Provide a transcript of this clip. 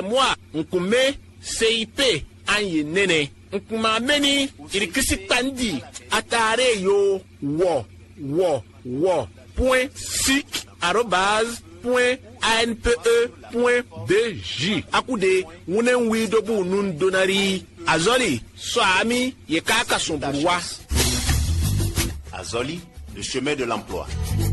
moi nkume CIP anye nene nkuma meni irikisi tandi atare yo wo point sic @anpe.dj akude wunen wido bu nun donari azoli so ami ye kaka son bourwa Azoli, le chemin de l'emploi.